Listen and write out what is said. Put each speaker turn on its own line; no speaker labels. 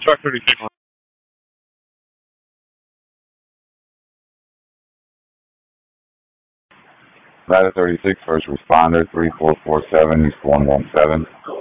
36.
Ladder 36, first responder, 3447, East 117.